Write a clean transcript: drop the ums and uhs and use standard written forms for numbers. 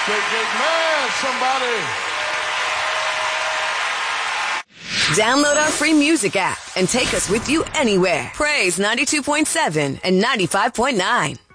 Great, great man, somebody. Download our free music app and take us with you anywhere. Praise 92.7 and 95.9.